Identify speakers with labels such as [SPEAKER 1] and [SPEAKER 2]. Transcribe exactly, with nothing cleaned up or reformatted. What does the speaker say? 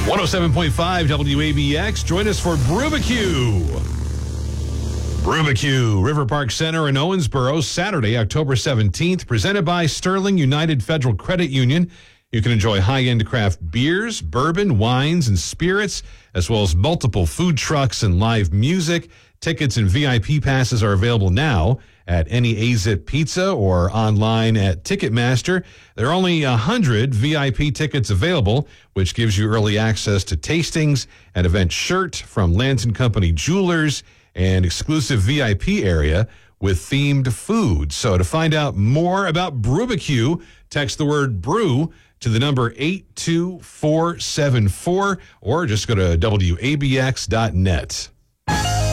[SPEAKER 1] one oh seven point five W A B X. Join us for Brewbecue. Brewbecue, River Park Center in Owensboro, Saturday, October seventeenth, presented by Sterling United Federal Credit Union. You can enjoy high-end craft beers, bourbon, wines, and spirits, as well as multiple food trucks and live music. Tickets and V I P passes are available now at any A-Zip Pizza or online at Ticketmaster. There are only one hundred V I P tickets available, which gives you early access to tastings, an event shirt from Lanson Company Jewelers, and exclusive V I P area with themed food. So to find out more about Brewbecue, text the word brew to the number eight two four seven four or just go to W A B X dot net.